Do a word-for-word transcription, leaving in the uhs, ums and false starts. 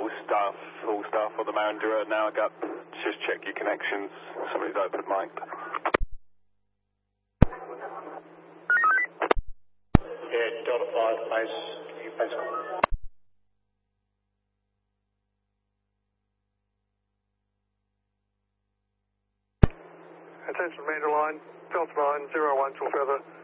all staff, all staff on the Marindera now. I got, just check your connections. Somebody's open mic. Yeah, Delta five, base, base call. Attention meter line, Delta nine, zero one till further.